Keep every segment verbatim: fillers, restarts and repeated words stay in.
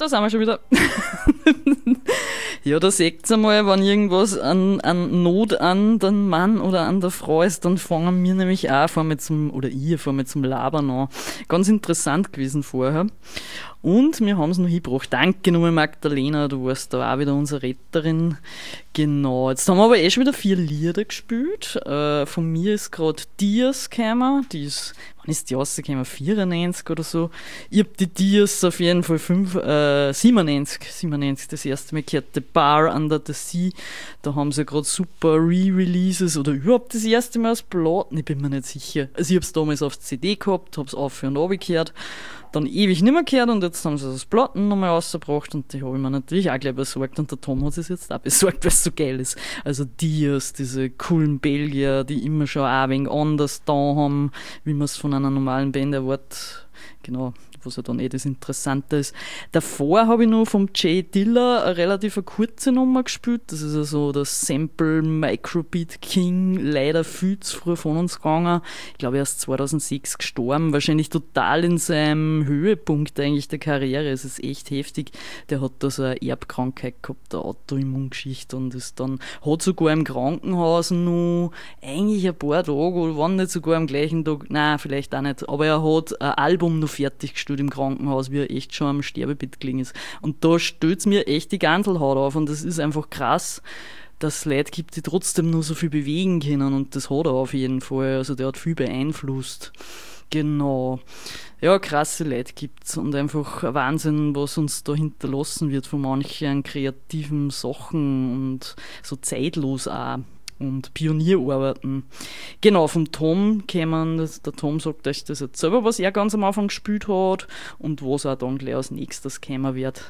da sind wir schon wieder. Ja, da seht's einmal, wenn irgendwas an, an Not an den Mann oder an der Frau ist, dann fangen wir nämlich auch vor mit zum, oder ich vor mit zum Labern an. Ganz interessant gewesen vorher. Und wir haben es noch hingebracht. Danke nochmal, Magdalena, du warst da auch wieder unsere Retterin. Genau, jetzt haben wir aber eh schon wieder vier Lieder gespielt. Äh, von mir ist gerade Dias gekommen, die ist, wann ist die rausgekommen? vierundneunzig oder so. Ich hab die Dias auf jeden Fall fünf, äh, siebenundneunzig, siebenundneunzig das erste Mal gehört. The Bar Under the Sea, da haben sie gerade super Re-Releases oder überhaupt das erste Mal als Platten, ich bin mir nicht sicher. Also ich hab's damals auf C D gehabt, hab's auf und runter gehört, dann ewig nicht mehr gehört und jetzt haben sie das Platten nochmal rausgebracht und die habe ich mir natürlich auch gleich besorgt und der Tom hat es jetzt auch besorgt, weil es so geil ist. Also Dias, diese coolen Belgier, die immer schon auch ein wenig anders da haben, wie man es von einer normalen Band erwartet. Genau, was ja dann eh das Interessante ist. Davor habe ich noch vom Jay Dilla eine relativ eine kurze Nummer gespielt. Das ist ja so der Sample Microbeat King, leider viel zu früh von uns gegangen. Ich glaube, er ist zweitausendsechs gestorben. Wahrscheinlich total in seinem Höhepunkt eigentlich der Karriere. Es ist echt heftig. Der hat da so eine Erbkrankheit gehabt, eine Autoimmungeschichte und ist dann, hat sogar im Krankenhaus noch eigentlich ein paar Tage, oder wann nicht sogar am gleichen Tag, nein, vielleicht auch nicht, aber er hat ein Album noch fertiggestellt im Krankenhaus, wie er echt schon am Sterbebett gelegen ist. Und da stößt mir echt die Ganselhaut auf und das ist einfach krass, dass es Leute gibt, die trotzdem nur so viel bewegen können und das hat er auf jeden Fall. Also der hat viel beeinflusst. Genau. Ja, krasse Leute gibt's und einfach ein Wahnsinn, was uns da hinterlassen wird von manchen kreativen Sachen und so zeitlos auch. Und Pionierarbeiten. Genau, vom Tom kämen, das, der Tom sagt euch das jetzt selber, was er ganz am Anfang gespielt hat und was auch dann gleich als nächstes kämen wird.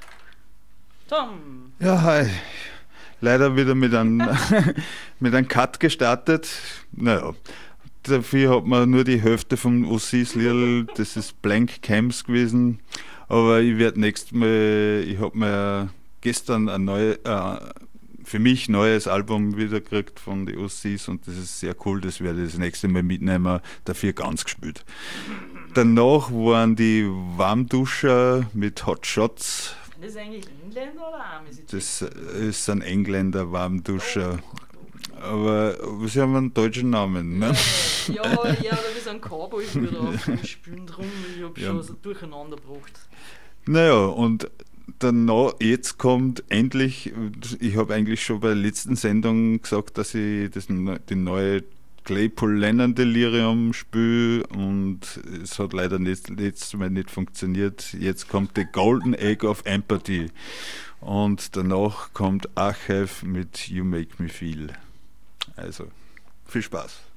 Tom! Ja, hi. Leider wieder mit einem, mit einem Cut gestartet. Naja, dafür hat man nur die Hälfte vom Ossis Lied, das ist Blank Camps gewesen. Aber ich werde nächstes Mal, ich habe mir gestern ein neues, äh, für mich neues Album wieder gekriegt von den Ossis und das ist sehr cool, das werde ich das nächste Mal mitnehmen, dafür ganz gespielt. Danach waren die Warmduscher mit Hot Shots. Sind das eigentlich Engländer oder Amis? Das ist ein Engländer Warmduscher. Aber sie haben einen deutschen Namen, ne? Ja, ja, oder wie so ein Cowboy wieder auf dem Spielen drum, ich hab Ja. schon so durcheinander gebracht. Naja, und danach, jetzt kommt endlich, ich habe eigentlich schon bei der letzten Sendung gesagt, dass ich das, die neue Claypool Lennon Delirium spiele und es hat leider nicht, letztes Mal nicht funktioniert. Jetzt kommt The Golden Egg of Empathy und danach kommt Achev mit You Make Me Feel. Also, viel Spaß.